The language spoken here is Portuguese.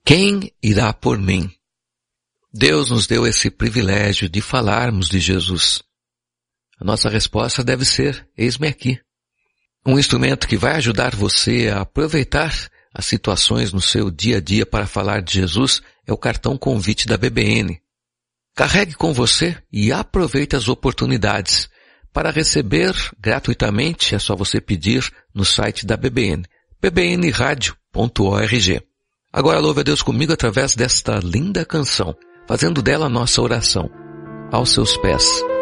Quem irá por mim? Deus nos deu esse privilégio de falarmos de Jesus. A nossa resposta deve ser, eis-me aqui. Um instrumento que vai ajudar você a aproveitar as situações no seu dia a dia para falar de Jesus é o cartão convite da BBN. Carregue com você e aproveite as oportunidades. Para receber gratuitamente é só você pedir no site da BBN, bbnradio.org. Agora louve a Deus comigo através desta linda canção, fazendo dela a nossa oração. Aos seus pés.